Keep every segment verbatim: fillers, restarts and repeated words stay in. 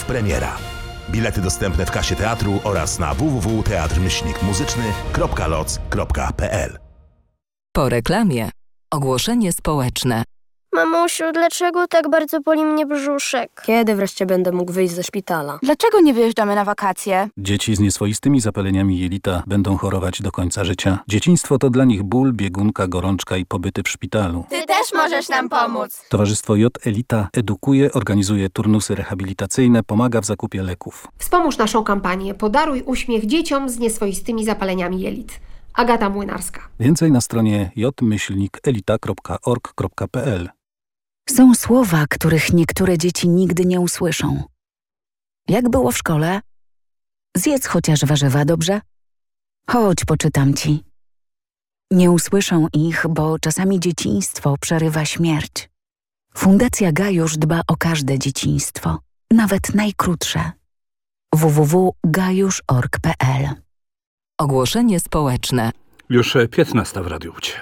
Teatrów premiera. Bilety dostępne w kasie teatru oraz na w w w kropka teatr myślnik muzyczny kropka loc kropka p l. Po reklamie. Ogłoszenie społeczne. Mamusiu, dlaczego tak bardzo boli mnie brzuszek? Kiedy wreszcie będę mógł wyjść ze szpitala? Dlaczego nie wyjeżdżamy na wakacje? Dzieci z nieswoistymi zapaleniami jelita będą chorować do końca życia. Dzieciństwo to dla nich ból, biegunka, gorączka i pobyty w szpitalu. Ty też możesz nam pomóc. Towarzystwo J Elita edukuje, organizuje turnusy rehabilitacyjne, pomaga w zakupie leków. Wspomóż naszą kampanię Podaruj uśmiech dzieciom z nieswoistymi zapaleniami jelit. Agata Młynarska. Więcej na stronie j myślnik elita kropka org kropka p l. Są słowa, których niektóre dzieci nigdy nie usłyszą. Jak było w szkole? Zjedz chociaż warzywa, dobrze? Chodź, poczytam ci. Nie usłyszą ich, bo czasami dzieciństwo przerywa śmierć. Fundacja Gajusz dba o każde dzieciństwo, nawet najkrótsze. w w w kropka gajusz kropka org kropka p l. Ogłoszenie społeczne. Już piętnasta w Radiu Łódź.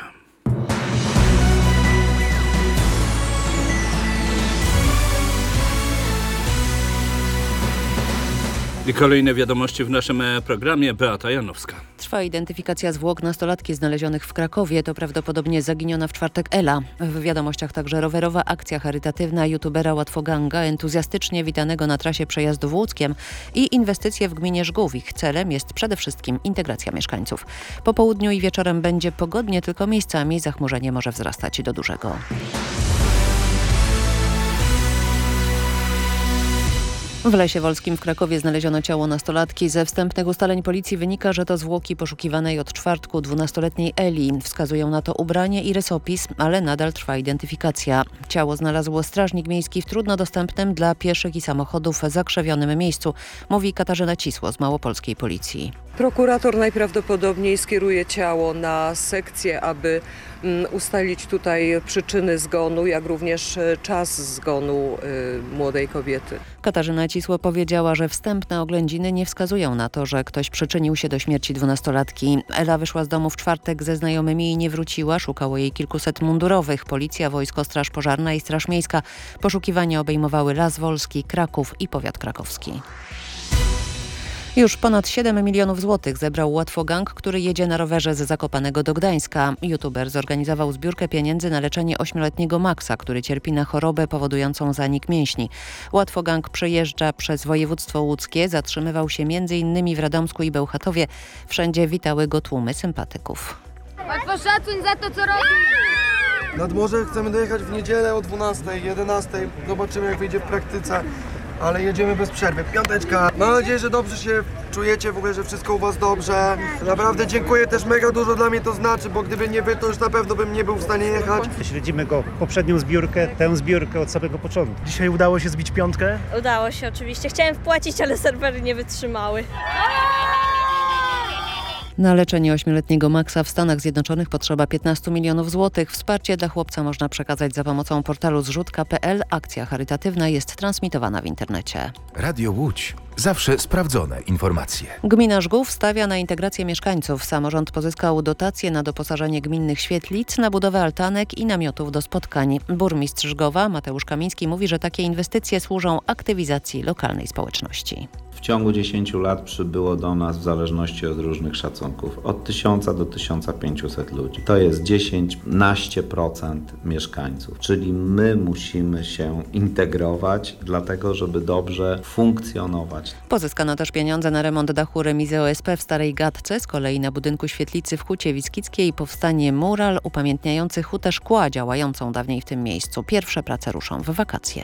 I kolejne wiadomości w naszym programie. Beata Janowska. Trwa identyfikacja zwłok nastolatki znalezionych w Krakowie. To prawdopodobnie zaginiona w czwartek Ela. W wiadomościach także rowerowa akcja charytatywna youtubera Łatwoganga, entuzjastycznie witanego na trasie przejazdu w Łódzkiem, i inwestycje w gminie Żgów. Ich celem jest przede wszystkim integracja mieszkańców. Po południu i wieczorem będzie pogodnie, tylko miejscami zachmurzenie może wzrastać do dużego. W Lesie Wolskim w Krakowie znaleziono ciało nastolatki. Ze wstępnych ustaleń policji wynika, że to zwłoki poszukiwanej od czwartku dwunastoletniej Eli. Wskazują na to ubranie i rysopis, ale nadal trwa identyfikacja. Ciało znalazł strażnik miejski w trudno dostępnym dla pieszych i samochodów zakrzewionym miejscu, mówi Katarzyna Cisło z małopolskiej policji. Prokurator najprawdopodobniej skieruje ciało na sekcję, aby ustalić tutaj przyczyny zgonu, jak również czas zgonu y, młodej kobiety. Katarzyna Cisło powiedziała, że wstępne oględziny nie wskazują na to, że ktoś przyczynił się do śmierci dwunastolatki. Ela wyszła z domu w czwartek ze znajomymi i nie wróciła. Szukało jej kilkuset mundurowych. Policja, wojsko, straż pożarna i straż miejska. Poszukiwania obejmowały Las Wolski, Kraków i powiat krakowski. Już ponad siedem milionów złotych zebrał Łatwogang, który jedzie na rowerze z Zakopanego do Gdańska. YouTuber zorganizował zbiórkę pieniędzy na leczenie ośmioletniego Maxa, który cierpi na chorobę powodującą zanik mięśni. Łatwogang przejeżdża przez województwo łódzkie, zatrzymywał się między innymi w Radomsku i Bełchatowie. Wszędzie witały go tłumy sympatyków. Łatwo, szacuń za to, co robi! Nad morze chcemy dojechać w niedzielę o dwunastej, jedenastej. Zobaczymy, jak wyjdzie w praktyce. Ale jedziemy bez przerwy. Piąteczka. Mam nadzieję, że dobrze się czujecie, w ogóle, że wszystko u was dobrze. Naprawdę dziękuję, też mega dużo dla mnie to znaczy, bo gdyby nie wy, to już na pewno bym nie był w stanie jechać. Śledzimy go poprzednią zbiórkę, tę zbiórkę od samego początku. Dzisiaj udało się zbić piątkę? Udało się oczywiście. Chciałem wpłacić, ale serwery nie wytrzymały. Na leczenie ośmioletniego Maxa w Stanach Zjednoczonych potrzeba piętnaście milionów złotych. Wsparcie dla chłopca można przekazać za pomocą portalu zrzutka kropka p l. Akcja charytatywna jest transmitowana w internecie. Radio Łódź. Zawsze sprawdzone informacje. Gmina Żgów stawia na integrację mieszkańców. Samorząd pozyskał dotacje na doposażenie gminnych świetlic, na budowę altanek i namiotów do spotkań. Burmistrz Żgowa Mateusz Kamiński mówi, że takie inwestycje służą aktywizacji lokalnej społeczności. W ciągu dziesięciu lat przybyło do nas, w zależności od różnych szacunków, od tysiąca do tysiąca pięciuset ludzi. To jest dziesięć do piętnastu procent mieszkańców. Czyli my musimy się integrować, dlatego żeby dobrze funkcjonować. Pozyskano też pieniądze na remont dachu remizy O S P w Starej Gadce. Z kolei na budynku świetlicy w Hucie Wiskickiej powstanie mural upamiętniający hutę szkła działającą dawniej w tym miejscu. Pierwsze prace ruszą w wakacje.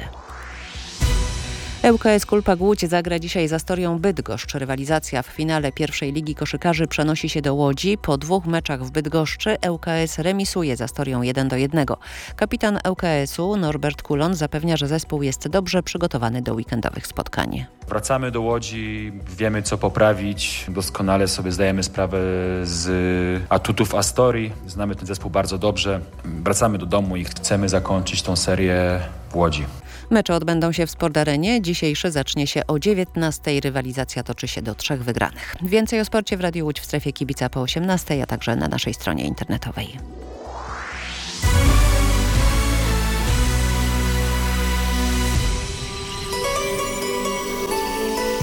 ŁKS Kulpa Głódź zagra dzisiaj z Astorią Bydgoszcz. Rywalizacja w finale pierwszej ligi koszykarzy przenosi się do Łodzi. Po dwóch meczach w Bydgoszczy ŁKS remisuje z Astorią jeden do jednego. Kapitan ŁKS-u Norbert Kulon zapewnia, że zespół jest dobrze przygotowany do weekendowych spotkań. Wracamy do Łodzi, wiemy co poprawić, doskonale sobie zdajemy sprawę z atutów Astorii, znamy ten zespół bardzo dobrze. Wracamy do domu i chcemy zakończyć tą serię w Łodzi. Mecze odbędą się w Sportarenie. Dzisiejszy zacznie się o dziewiętnastej. Rywalizacja toczy się do trzech wygranych. Więcej o sporcie w Radiu Łódź w strefie kibica po osiemnastej, a także na naszej stronie internetowej.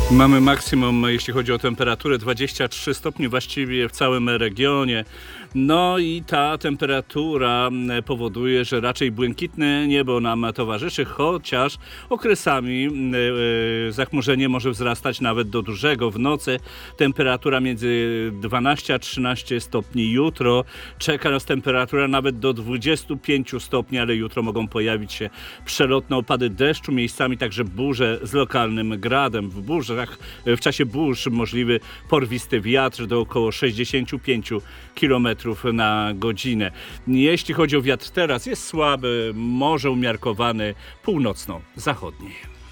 Mamy maksimum, jeśli chodzi o temperaturę, dwadzieścia trzy stopnie właściwie w całym regionie. No i ta temperatura powoduje, że raczej błękitne niebo nam towarzyszy, chociaż okresami yy, zachmurzenie może wzrastać nawet do dużego. W nocy temperatura między dwanaście a trzynaście stopni. Jutro czeka nas temperatura nawet do dwudziestu pięciu stopni, ale jutro mogą pojawić się przelotne opady deszczu, miejscami także burze z lokalnym gradem. W burzach, w czasie burz możliwy porwisty wiatr do około sześćdziesięciu pięciu kilometrów na godzinę. Jeśli chodzi o wiatr teraz, jest słaby, może umiarkowany, północno-zachodni.